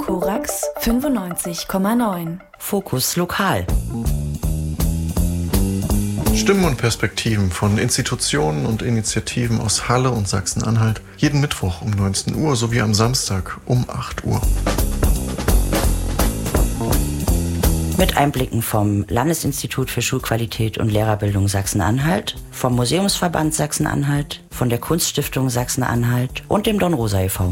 Korax 95,9. Fokus lokal. Stimmen und Perspektiven von Institutionen und Initiativen aus Halle und Sachsen-Anhalt. Jeden Mittwoch um 19 Uhr sowie am Samstag um 8 Uhr. Mit Einblicken vom Landesinstitut für Schulqualität und Lehrerbildung Sachsen-Anhalt, vom Museumsverband Sachsen-Anhalt, von der Kunststiftung Sachsen-Anhalt und dem Dornrosa e.V.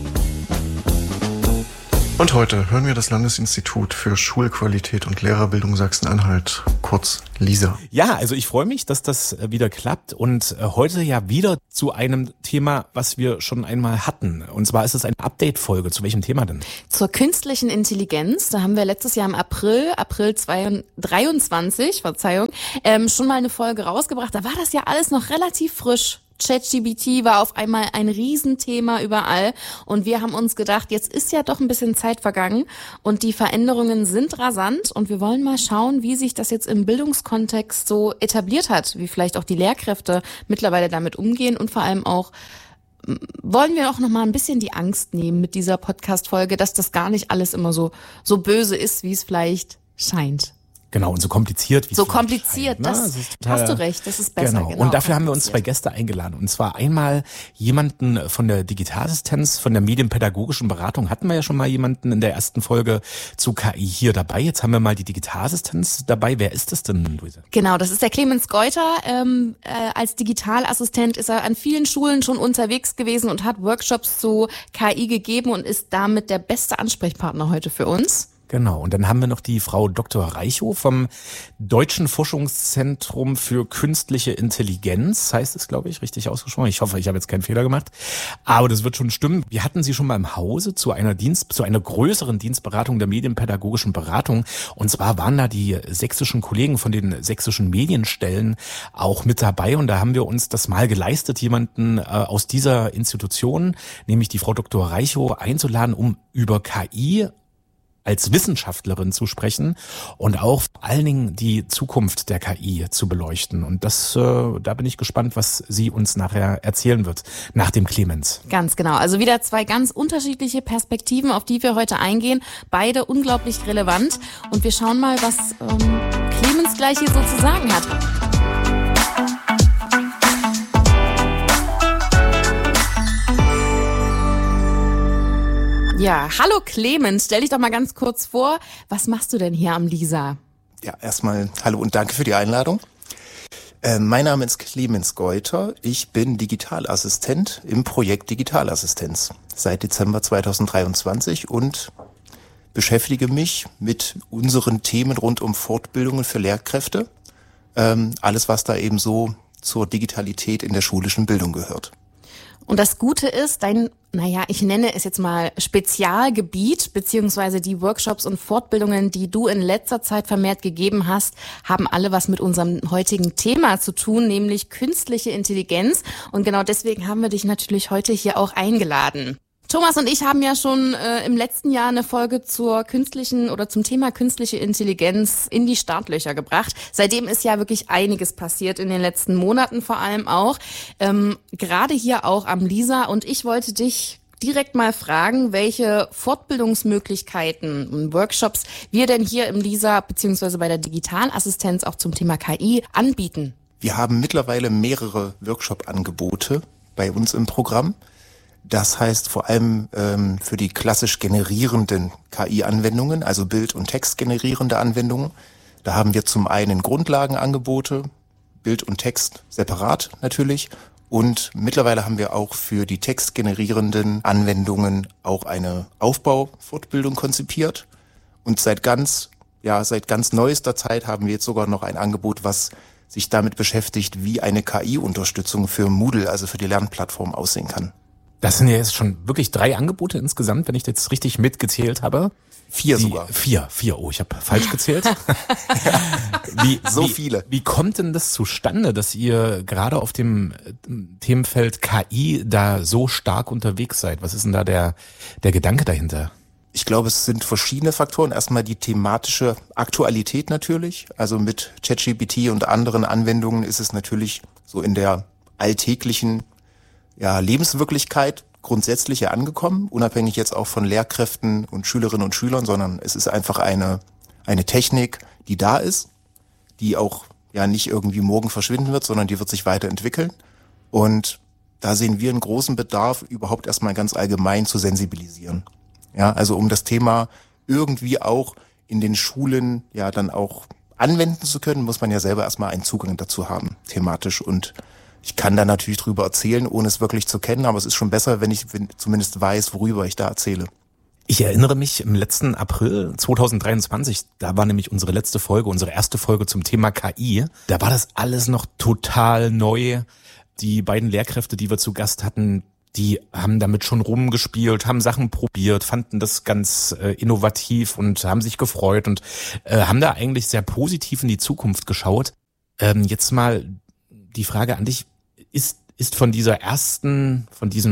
Und heute hören wir das Landesinstitut für Schulqualität und Lehrerbildung Sachsen-Anhalt, kurz LISA. Ja, also ich freue mich, dass das wieder klappt und heute ja wieder zu einem Thema, was wir schon einmal hatten. Und zwar ist es eine Update-Folge. Zu welchem Thema denn? Zur künstlichen Intelligenz. Da haben wir letztes Jahr im April 23, schon mal eine Folge rausgebracht. Da war das ja alles noch relativ frisch. ChatGPT war auf einmal ein Riesenthema überall und wir haben uns gedacht, jetzt ist ja doch ein bisschen Zeit vergangen und die Veränderungen sind rasant und wir wollen mal schauen, wie sich das jetzt im Bildungskontext so etabliert hat, wie vielleicht auch die Lehrkräfte mittlerweile damit umgehen und vor allem auch wollen wir auch noch mal ein bisschen die Angst nehmen mit dieser Podcast-Folge, dass das gar nicht alles immer so böse ist, wie es vielleicht scheint. Genau, und so kompliziert. So kompliziert, das hast du recht, das ist besser. Genau. Und dafür haben wir uns 2 Gäste eingeladen. Und zwar einmal jemanden von der Digitalassistenz, von der medienpädagogischen Beratung. Hatten wir ja schon mal jemanden in der ersten Folge zu KI hier dabei. Jetzt haben wir mal die Digitalassistenz dabei. Wer ist das denn, Luise? Genau, das ist der Clemens Geuter. Als Digitalassistent ist er an vielen Schulen schon unterwegs gewesen und hat Workshops zu KI gegeben und ist damit der beste Ansprechpartner heute für uns. Genau, und dann haben wir noch die Frau Dr. Reichow vom Deutschen Forschungszentrum für künstliche Intelligenz, heißt es, glaube ich, richtig ausgesprochen. Ich hoffe, ich habe jetzt keinen Fehler gemacht, aber das wird schon stimmen. Wir hatten sie schon mal im Hause zu einer größeren Dienstberatung der medienpädagogischen Beratung, und zwar waren da die sächsischen Kollegen von den sächsischen Medienstellen auch mit dabei, und da haben wir uns das mal geleistet, jemanden aus dieser Institution, nämlich die Frau Dr. Reichow, einzuladen, um über KI als Wissenschaftlerin zu sprechen und auch vor allen Dingen die Zukunft der KI zu beleuchten. Und da bin ich gespannt, was sie uns nachher erzählen wird, nach dem Clemens. Ganz genau. Also wieder 2 ganz unterschiedliche Perspektiven, auf die wir heute eingehen. Beide unglaublich relevant. Und wir schauen mal, was Clemens gleich hier so zu sagen hat. Ja, hallo Clemens, stell dich doch mal ganz kurz vor. Was machst du denn hier am LISA? Ja, erstmal hallo und danke für die Einladung. Mein Name ist Clemens Geuter. Ich bin Digitalassistent im Projekt Digitalassistenz seit Dezember 2023 und beschäftige mich mit unseren Themen rund um Fortbildungen für Lehrkräfte. Alles, was da eben so zur Digitalität in der schulischen Bildung gehört. Und das Gute ist, ich nenne es jetzt mal Spezialgebiet, beziehungsweise die Workshops und Fortbildungen, die du in letzter Zeit vermehrt gegeben hast, haben alle was mit unserem heutigen Thema zu tun, nämlich künstliche Intelligenz. Und genau deswegen haben wir dich natürlich heute hier auch eingeladen. Thomas und ich haben ja schon im letzten Jahr eine Folge zum Thema künstliche Intelligenz in die Startlöcher gebracht. Seitdem ist ja wirklich einiges passiert in den letzten Monaten vor allem auch. Gerade hier auch am LISA. Und ich wollte dich direkt mal fragen, welche Fortbildungsmöglichkeiten und Workshops wir denn hier im LISA bzw. bei der Digitalassistenz auch zum Thema KI anbieten. Wir haben mittlerweile mehrere Workshop-Angebote bei uns im Programm. Das heißt vor allem für die klassisch generierenden KI-Anwendungen, also Bild- und Text-generierende Anwendungen. Da haben wir zum einen Grundlagenangebote, Bild und Text separat natürlich. Und mittlerweile haben wir auch für die textgenerierenden Anwendungen auch eine Aufbaufortbildung konzipiert. Und seit ganz neuester Zeit haben wir jetzt sogar noch ein Angebot, was sich damit beschäftigt, wie eine KI-Unterstützung für Moodle, also für die Lernplattform, aussehen kann. Das sind ja jetzt schon wirklich 3 Angebote insgesamt, wenn ich jetzt richtig mitgezählt habe. 4 sogar. 4. Oh, ich habe falsch gezählt. Viele. Wie kommt denn das zustande, dass ihr gerade auf dem Themenfeld KI da so stark unterwegs seid? Was ist denn da der Gedanke dahinter? Ich glaube, es sind verschiedene Faktoren. Erstmal die thematische Aktualität natürlich. Also mit ChatGPT und anderen Anwendungen ist es natürlich so in der alltäglichen Lebenswirklichkeit grundsätzlich ja angekommen, unabhängig jetzt auch von Lehrkräften und Schülerinnen und Schülern, sondern es ist einfach eine Technik, die da ist, die auch ja nicht irgendwie morgen verschwinden wird, sondern die wird sich weiterentwickeln. Und da sehen wir einen großen Bedarf, überhaupt erstmal ganz allgemein zu sensibilisieren. Ja, also um das Thema irgendwie auch in den Schulen ja dann auch anwenden zu können, muss man ja selber erstmal einen Zugang dazu haben, thematisch. Und ich kann da natürlich drüber erzählen, ohne es wirklich zu kennen, aber es ist schon besser, wenn ich zumindest weiß, worüber ich da erzähle. Ich erinnere mich im letzten April 2023, da war nämlich unsere letzte Folge, unsere erste Folge zum Thema KI. Da war das alles noch total neu. Die beiden Lehrkräfte, die wir zu Gast hatten, die haben damit schon rumgespielt, haben Sachen probiert, fanden das ganz innovativ und haben sich gefreut und haben da eigentlich sehr positiv in die Zukunft geschaut. Jetzt mal die Frage an dich, ist von diesem ersten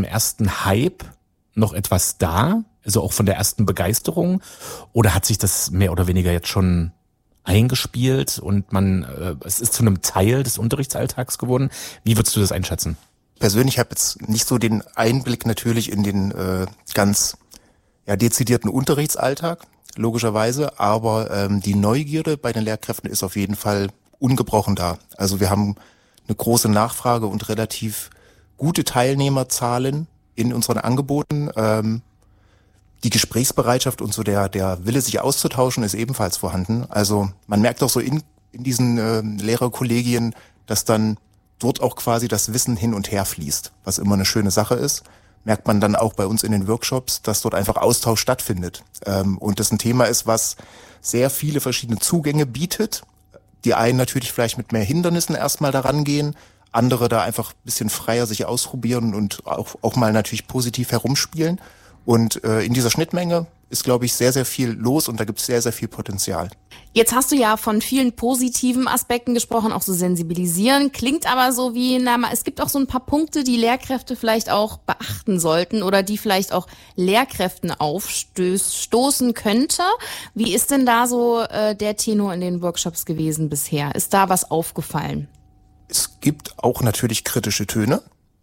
Hype noch etwas da? Also auch von der ersten Begeisterung? Oder hat sich das mehr oder weniger jetzt schon eingespielt und es ist zu einem Teil des Unterrichtsalltags geworden? Wie würdest du das einschätzen? Persönlich habe jetzt nicht so den Einblick natürlich in den ganz dezidierten Unterrichtsalltag, logischerweise, aber die Neugierde bei den Lehrkräften ist auf jeden Fall ungebrochen da. Also wir haben eine große Nachfrage und relativ gute Teilnehmerzahlen in unseren Angeboten. Die Gesprächsbereitschaft und so der Wille, sich auszutauschen, ist ebenfalls vorhanden. Also man merkt auch so in diesen Lehrerkollegien, dass dann dort auch quasi das Wissen hin und her fließt, was immer eine schöne Sache ist. Merkt man dann auch bei uns in den Workshops, dass dort einfach Austausch stattfindet. Und das ein Thema ist, was sehr viele verschiedene Zugänge bietet. Die einen natürlich vielleicht mit mehr Hindernissen erstmal daran gehen, andere da einfach ein bisschen freier sich ausprobieren und auch mal natürlich positiv herumspielen. Und in dieser Schnittmenge ist, glaube ich, sehr, sehr viel los und da gibt es sehr, sehr viel Potenzial. Jetzt hast du ja von vielen positiven Aspekten gesprochen, auch so sensibilisieren. Klingt aber so wie, es gibt auch so ein paar Punkte, die Lehrkräfte vielleicht auch beachten sollten oder die vielleicht auch Lehrkräften aufstoßen könnte. Wie ist denn da so der Tenor in den Workshops gewesen bisher? Ist da was aufgefallen? Es gibt auch natürlich kritische Töne.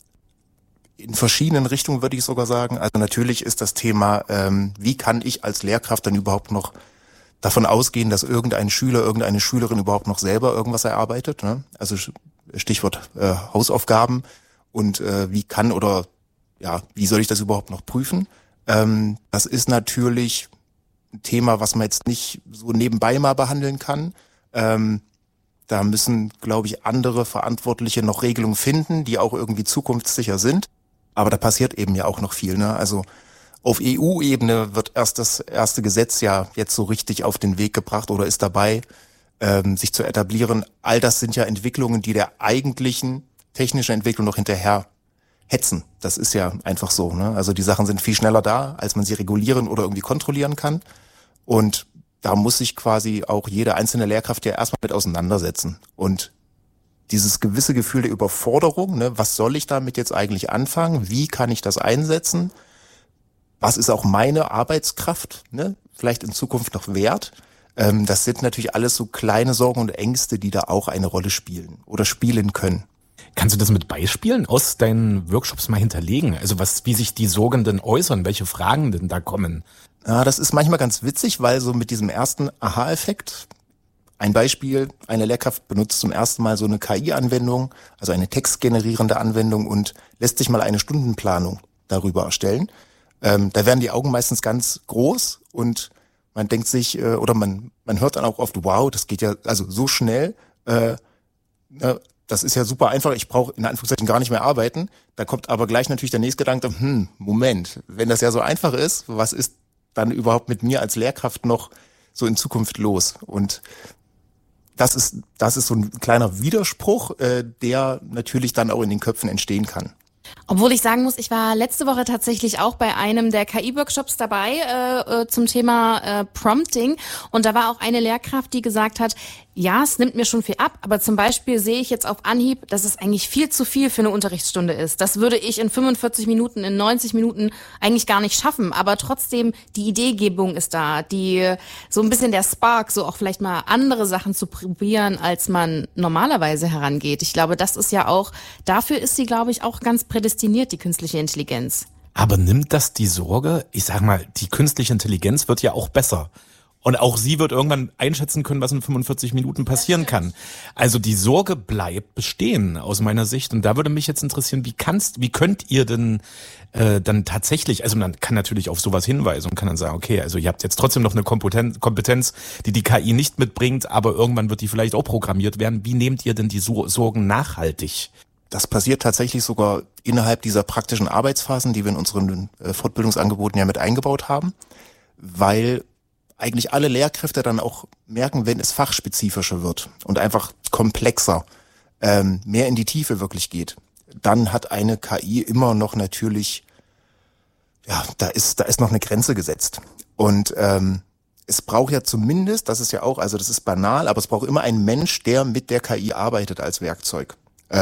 In verschiedenen Richtungen würde ich sogar sagen. Also natürlich ist das Thema, wie kann ich als Lehrkraft dann überhaupt noch davon ausgehen, dass irgendein Schüler, irgendeine Schülerin überhaupt noch selber irgendwas erarbeitet, ne? Also Stichwort Hausaufgaben und wie soll ich das überhaupt noch prüfen? Das ist natürlich ein Thema, was man jetzt nicht so nebenbei mal behandeln kann. Da müssen, glaube ich, andere Verantwortliche noch Regelungen finden, die auch irgendwie zukunftssicher sind. Aber da passiert eben ja auch noch viel, ne? Also auf EU-Ebene wird erst das erste Gesetz ja jetzt so richtig auf den Weg gebracht oder ist dabei, sich zu etablieren. All das sind ja Entwicklungen, die der eigentlichen technischen Entwicklung noch hinterher hetzen. Das ist ja einfach so, ne? Also die Sachen sind viel schneller da, als man sie regulieren oder irgendwie kontrollieren kann. Und da muss sich quasi auch jede einzelne Lehrkraft ja erstmal mit auseinandersetzen. Und dieses gewisse Gefühl der Überforderung, ne, was soll ich damit jetzt eigentlich anfangen? Wie kann ich das einsetzen? Was ist auch meine Arbeitskraft, ne, vielleicht in Zukunft noch wert? Das sind natürlich alles so kleine Sorgen und Ängste, die da auch eine Rolle spielen oder spielen können. Kannst du das mit Beispielen aus deinen Workshops mal hinterlegen? Also wie sich die Sorgen denn äußern, welche Fragen denn da kommen? Ja, das ist manchmal ganz witzig, weil so mit diesem ersten Aha-Effekt, ein Beispiel, eine Lehrkraft benutzt zum ersten Mal so eine KI-Anwendung, also eine textgenerierende Anwendung und lässt sich mal eine Stundenplanung darüber erstellen. Da werden die Augen meistens ganz groß und man denkt sich, oder man hört dann auch oft, wow, das geht ja also so schnell, das ist ja super einfach, ich brauche in Anführungszeichen gar nicht mehr arbeiten. Da kommt aber gleich natürlich der nächste Gedanke, Moment, wenn das ja so einfach ist, was ist dann überhaupt mit mir als Lehrkraft noch so in Zukunft los? Und das ist so ein kleiner Widerspruch, der natürlich dann auch in den Köpfen entstehen kann. Obwohl ich sagen muss, ich war letzte Woche tatsächlich auch bei einem der KI-Workshops dabei zum Thema Prompting und da war auch eine Lehrkraft, die gesagt hat, ja, es nimmt mir schon viel ab, aber zum Beispiel sehe ich jetzt auf Anhieb, dass es eigentlich viel zu viel für eine Unterrichtsstunde ist. Das würde ich in 45 Minuten, in 90 Minuten eigentlich gar nicht schaffen, aber trotzdem die Ideegebung ist da, die so ein bisschen der Spark, so auch vielleicht mal andere Sachen zu probieren, als man normalerweise herangeht. Ich glaube, das ist ja auch, dafür ist sie, glaube ich, auch ganz prädestiniert, die künstliche Intelligenz. Aber nimmt das die Sorge? Ich sag mal, die künstliche Intelligenz wird ja auch besser. Und auch sie wird irgendwann einschätzen können, was in 45 Minuten passieren kann. Also die Sorge bleibt bestehen aus meiner Sicht. Und da würde mich jetzt interessieren, wie könnt ihr denn dann tatsächlich, also man kann natürlich auf sowas hinweisen und kann dann sagen, okay, also ihr habt jetzt trotzdem noch eine Kompetenz, die KI nicht mitbringt, aber irgendwann wird die vielleicht auch programmiert werden. Wie nehmt ihr denn die Sorgen nachhaltig? Das passiert tatsächlich sogar innerhalb dieser praktischen Arbeitsphasen, die wir in unseren Fortbildungsangeboten ja mit eingebaut haben, weil eigentlich alle Lehrkräfte dann auch merken, wenn es fachspezifischer wird und einfach komplexer, mehr in die Tiefe wirklich geht, dann hat eine KI immer noch natürlich, ja, da ist noch eine Grenze gesetzt. Und es braucht ja zumindest, das ist ja auch, also das ist banal, aber es braucht immer einen Mensch, der mit der KI arbeitet als Werkzeug.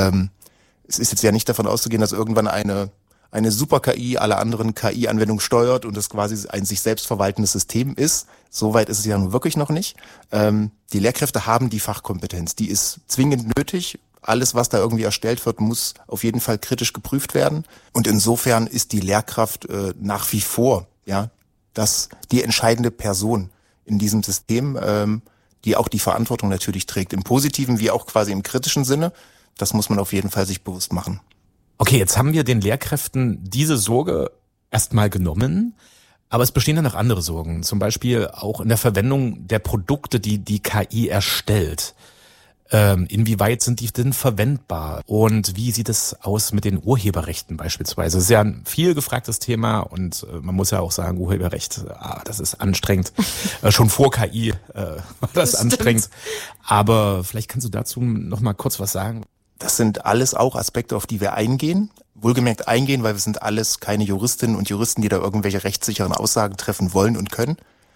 Es ist jetzt ja nicht davon auszugehen, dass irgendwann eine Super-KI alle anderen KI-Anwendungen steuert und das quasi ein sich selbst verwaltendes System ist. Soweit ist es ja nun wirklich noch nicht. Die Lehrkräfte haben die Fachkompetenz, die ist zwingend nötig. Alles, was da irgendwie erstellt wird, muss auf jeden Fall kritisch geprüft werden. Und insofern ist die Lehrkraft nach wie vor die entscheidende Person in diesem System, die auch die Verantwortung natürlich trägt, im positiven wie auch quasi im kritischen Sinne. Das muss man auf jeden Fall sich bewusst machen. Okay, jetzt haben wir den Lehrkräften diese Sorge erstmal genommen, aber es bestehen dann noch andere Sorgen, zum Beispiel auch in der Verwendung der Produkte, die die KI erstellt. Inwieweit sind die denn verwendbar und wie sieht es aus mit den Urheberrechten beispielsweise? Das ist ja ein viel gefragtes Thema und man muss ja auch sagen, Urheberrecht, das ist anstrengend. Schon vor KI war das anstrengend. Aber vielleicht kannst du dazu noch mal kurz was sagen. Das sind alles auch Aspekte, auf die wir eingehen. Wohlgemerkt eingehen, weil wir sind alles keine Juristinnen und Juristen, die da irgendwelche rechtssicheren Aussagen treffen wollen und können.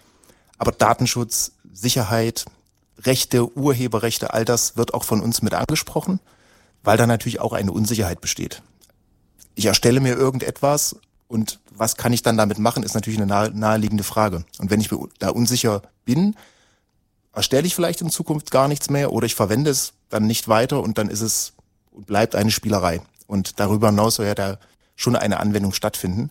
Aber Datenschutz, Sicherheit, Rechte, Urheberrechte, all das wird auch von uns mit angesprochen, weil da natürlich auch eine Unsicherheit besteht. Ich erstelle mir irgendetwas und was kann ich dann damit machen, ist natürlich eine naheliegende Frage. Und wenn ich da unsicher bin, erstelle ich vielleicht in Zukunft gar nichts mehr oder ich verwende es dann nicht weiter und dann bleibt eine Spielerei. Und darüber hinaus soll ja da schon eine Anwendung stattfinden.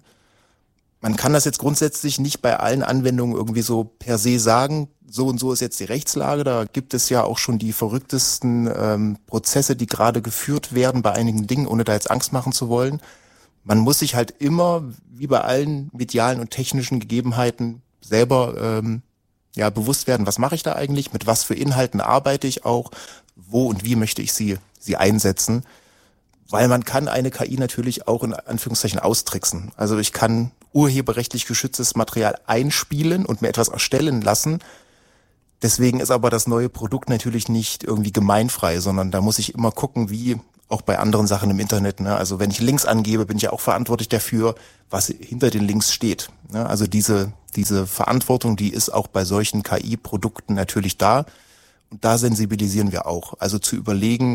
Man kann das jetzt grundsätzlich nicht bei allen Anwendungen irgendwie so per se sagen, so und so ist jetzt die Rechtslage. Da gibt es ja auch schon die verrücktesten Prozesse, die gerade geführt werden bei einigen Dingen, ohne da jetzt Angst machen zu wollen. Man muss sich halt immer, wie bei allen medialen und technischen Gegebenheiten, selber bewusst werden, was mache ich da eigentlich, mit was für Inhalten arbeite ich auch, wo und wie möchte ich sie einsetzen. Weil man kann eine KI natürlich auch in Anführungszeichen austricksen. Also ich kann urheberrechtlich geschütztes Material einspielen und mir etwas erstellen lassen. Deswegen ist aber das neue Produkt natürlich nicht irgendwie gemeinfrei, sondern da muss ich immer gucken, wie auch bei anderen Sachen im Internet. Ne? Also wenn ich Links angebe, bin ich ja auch verantwortlich dafür, was hinter den Links steht. Ne? Also diese Verantwortung, die ist auch bei solchen KI-Produkten natürlich da. Und da sensibilisieren wir auch. Also zu überlegen,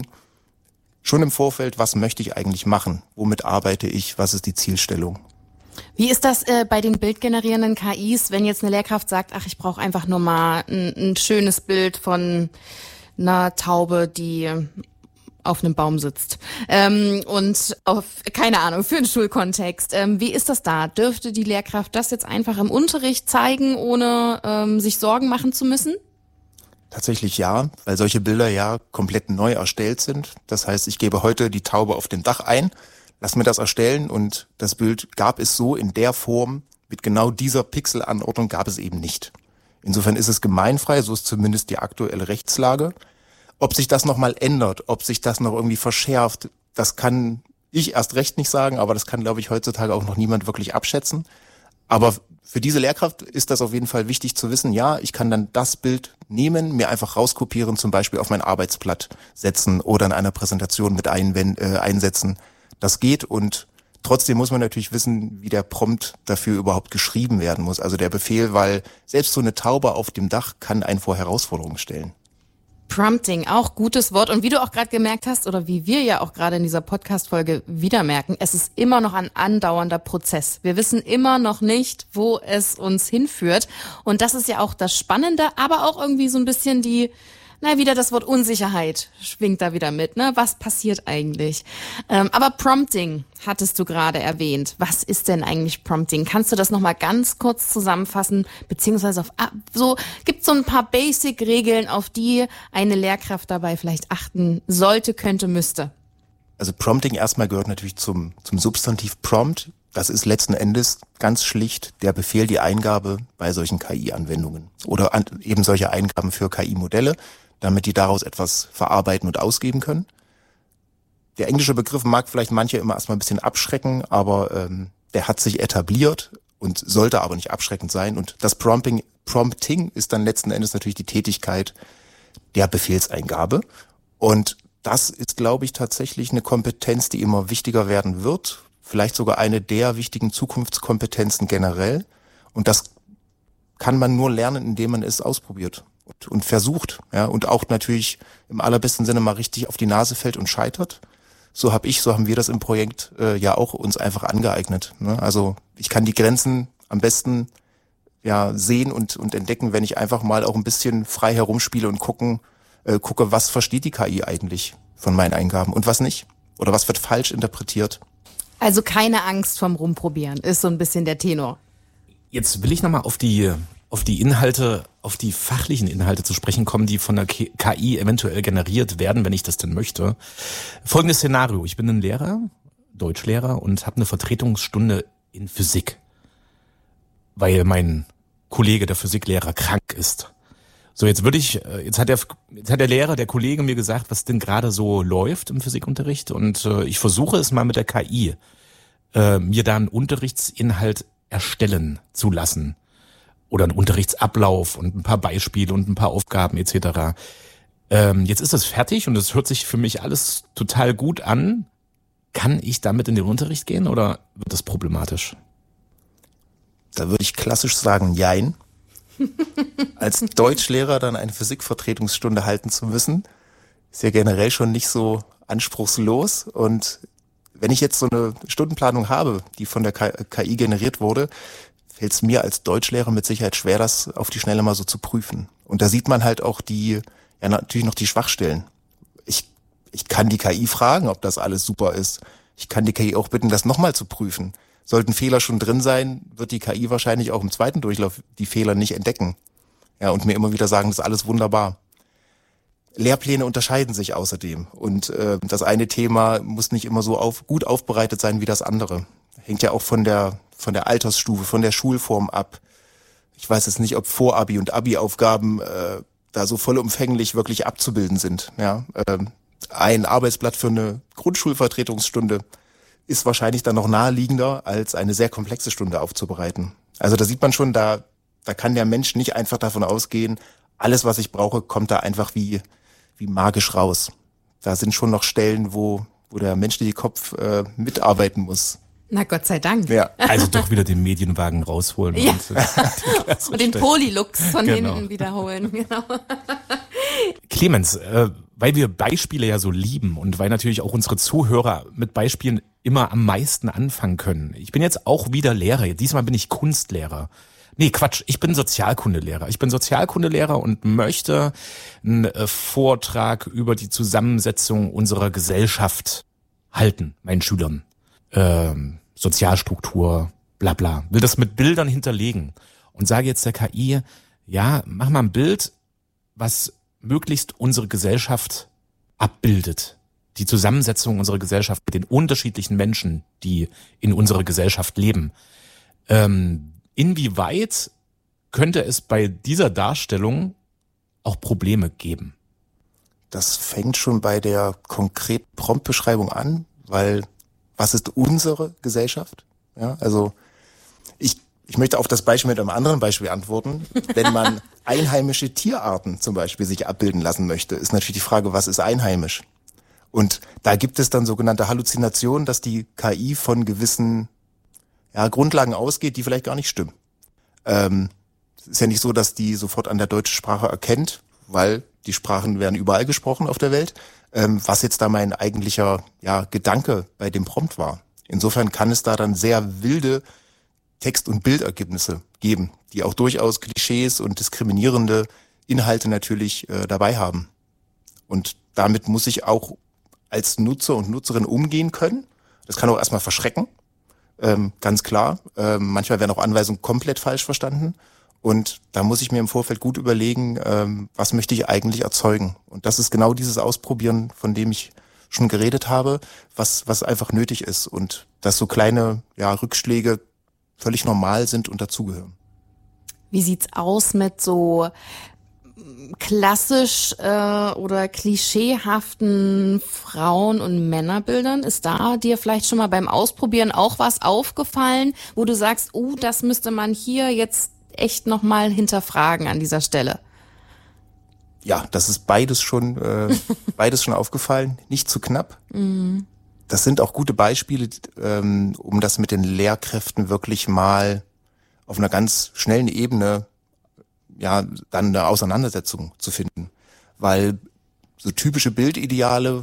schon im Vorfeld, was möchte ich eigentlich machen? Womit arbeite ich? Was ist die Zielstellung? Wie ist das bei den bildgenerierenden KIs, wenn jetzt eine Lehrkraft sagt, ach, ich brauche einfach nur mal ein schönes Bild von einer Taube, die auf einem Baum sitzt und keine Ahnung, für einen Schulkontext. Wie ist das da? Dürfte die Lehrkraft das jetzt einfach im Unterricht zeigen, ohne sich Sorgen machen zu müssen? Tatsächlich ja, weil solche Bilder ja komplett neu erstellt sind. Das heißt, ich gebe heute die Taube auf dem Dach ein, lass mir das erstellen und das Bild gab es so in der Form, mit genau dieser Pixelanordnung gab es eben nicht. Insofern ist es gemeinfrei, so ist zumindest die aktuelle Rechtslage. Ob sich das nochmal ändert, ob sich das noch irgendwie verschärft, das kann ich erst recht nicht sagen, aber das kann, glaube ich, heutzutage auch noch niemand wirklich abschätzen. Aber für diese Lehrkraft ist das auf jeden Fall wichtig zu wissen, ja, ich kann dann das Bild nehmen, mir einfach rauskopieren, zum Beispiel auf mein Arbeitsblatt setzen oder in einer Präsentation mit einsetzen. Das geht und trotzdem muss man natürlich wissen, wie der Prompt dafür überhaupt geschrieben werden muss. Also der Befehl, weil selbst so eine Taube auf dem Dach kann einen vor Herausforderungen stellen. Prompting, auch gutes Wort. Und wie du auch gerade gemerkt hast, oder wie wir ja auch gerade in dieser Podcast-Folge wieder merken, es ist immer noch ein andauernder Prozess. Wir wissen immer noch nicht, wo es uns hinführt. Und das ist ja auch das Spannende, aber auch irgendwie so ein bisschen die wieder das Wort Unsicherheit schwingt da wieder mit, ne? Was passiert eigentlich? Aber Prompting hattest du gerade erwähnt. Was ist denn eigentlich Prompting? Kannst du das nochmal ganz kurz zusammenfassen, beziehungsweise gibt so ein paar Basic-Regeln, auf die eine Lehrkraft dabei vielleicht achten sollte, könnte, müsste? Also Prompting erstmal gehört natürlich zum Substantiv Prompt. Das ist letzten Endes ganz schlicht der Befehl, die Eingabe bei solchen KI-Anwendungen oder eben solche Eingaben für KI-Modelle, damit die daraus etwas verarbeiten und ausgeben können. Der englische Begriff mag vielleicht manche immer erstmal ein bisschen abschrecken, aber der hat sich etabliert und sollte aber nicht abschreckend sein. Und das Prompting ist dann letzten Endes natürlich die Tätigkeit der Befehlseingabe. Und das ist, glaube ich, tatsächlich eine Kompetenz, die immer wichtiger werden wird. Vielleicht sogar eine der wichtigen Zukunftskompetenzen generell. Und das kann man nur lernen, indem man es ausprobiert und versucht. Ja, und auch natürlich im allerbesten Sinne mal richtig auf die Nase fällt und scheitert. So haben wir das im Projekt ja auch uns einfach angeeignet. Ne? Also ich kann die Grenzen am besten sehen und entdecken, wenn ich einfach mal auch ein bisschen frei herumspiele und gucke, was versteht die KI eigentlich von meinen Eingaben und was nicht. Oder was wird falsch interpretiert. Also keine Angst vom Rumprobieren, ist so ein bisschen der Tenor. Jetzt will ich nochmal auf die Inhalte, auf die fachlichen Inhalte zu sprechen kommen, die von der KI eventuell generiert werden, wenn ich das denn möchte. Folgendes Szenario. Ich bin ein Lehrer, Deutschlehrer, und habe eine Vertretungsstunde in Physik, weil mein Kollege, der Physiklehrer, krank ist. So, jetzt hat der Lehrer, der Kollege mir gesagt, was denn gerade so läuft im Physikunterricht, und ich versuche es mal mit der KI, mir da einen Unterrichtsinhalt erstellen zu lassen oder einen Unterrichtsablauf und ein paar Beispiele und ein paar Aufgaben etc. Jetzt ist es fertig und es hört sich für mich alles total gut an. Kann ich damit in den Unterricht gehen oder wird das problematisch? Da würde ich klassisch sagen, jein. Als Deutschlehrer dann eine Physikvertretungsstunde halten zu müssen, ist ja generell schon nicht so anspruchslos. Und wenn ich jetzt so eine Stundenplanung habe, die von der KI generiert wurde, fällt es mir als Deutschlehrer mit Sicherheit schwer, das auf die Schnelle mal so zu prüfen. Und da sieht man halt auch natürlich noch die Schwachstellen. Ich kann die KI fragen, ob das alles super ist. Ich kann die KI auch bitten, das nochmal zu prüfen. Sollten Fehler schon drin sein, wird die KI wahrscheinlich auch im zweiten Durchlauf die Fehler nicht entdecken. Ja, und mir immer wieder sagen, das ist alles wunderbar. Lehrpläne unterscheiden sich außerdem. Und das eine Thema muss nicht immer so gut aufbereitet sein wie das andere. Hängt ja auch von der Altersstufe, von der Schulform ab. Ich weiß jetzt nicht, ob Vor-Abi- und Abi-Aufgaben da so vollumfänglich wirklich abzubilden sind. Ja, ein Arbeitsblatt für eine Grundschulvertretungsstunde ist wahrscheinlich dann noch naheliegender, als eine sehr komplexe Stunde aufzubereiten. Also da sieht man schon, da kann der Mensch nicht einfach davon ausgehen, alles, was ich brauche, kommt da einfach wie magisch raus. Da sind schon noch Stellen, wo der menschliche Kopf mitarbeiten muss. Na Gott sei Dank. Ja. Also doch wieder den Medienwagen rausholen. Ja. Und den Polylux von Genau. hinten wiederholen. Genau. Clemens, weil wir Beispiele ja so lieben und weil natürlich auch unsere Zuhörer mit Beispielen immer am meisten anfangen können. Ich bin jetzt auch wieder Lehrer. Diesmal bin ich Kunstlehrer. Nee, Quatsch, ich bin Sozialkundelehrer. Ich bin Sozialkundelehrer und möchte einen Vortrag über die Zusammensetzung unserer Gesellschaft halten, meinen Schülern. Sozialstruktur, bla bla. Will das mit Bildern hinterlegen und sage jetzt der KI, ja, mach mal ein Bild, was möglichst unsere Gesellschaft abbildet. Die Zusammensetzung unserer Gesellschaft mit den unterschiedlichen Menschen, die in unserer Gesellschaft leben. Inwieweit könnte es bei dieser Darstellung auch Probleme geben? Das fängt schon bei der konkreten Promptbeschreibung an, weil was ist unsere Gesellschaft? Ja, also ich möchte auf das Beispiel mit einem anderen Beispiel antworten. Wenn man einheimische Tierarten zum Beispiel sich abbilden lassen möchte, ist natürlich die Frage, was ist einheimisch? Und da gibt es dann sogenannte Halluzinationen, dass die KI von gewissen Grundlagen ausgeht, die vielleicht gar nicht stimmen. Es ist ja nicht so, dass die sofort an der deutschen Sprache erkennt, weil die Sprachen werden überall gesprochen auf der Welt, was jetzt da mein eigentlicher Gedanke bei dem Prompt war. Insofern kann es da dann sehr wilde Text- und Bildergebnisse geben, die auch durchaus Klischees und diskriminierende Inhalte natürlich dabei haben. Und damit muss ich auch als Nutzer und Nutzerin umgehen können. Das kann auch erstmal verschrecken, ganz klar. Manchmal werden auch Anweisungen komplett falsch verstanden. Und da muss ich mir im Vorfeld gut überlegen, was möchte ich eigentlich erzeugen. Und das ist genau dieses Ausprobieren, von dem ich schon geredet habe, was einfach nötig ist. Und dass so kleine Rückschläge völlig normal sind und dazugehören. Wie sieht's aus mit so klassisch oder klischeehaften Frauen- und Männerbildern? Ist da dir vielleicht schon mal beim Ausprobieren auch was aufgefallen, wo du sagst, das müsste man hier jetzt echt nochmal hinterfragen an dieser Stelle? Ja, das ist beides schon aufgefallen, nicht zu knapp. Das sind auch gute Beispiele, um das mit den Lehrkräften wirklich mal auf einer ganz schnellen Ebene dann eine Auseinandersetzung zu finden. Weil so typische Bildideale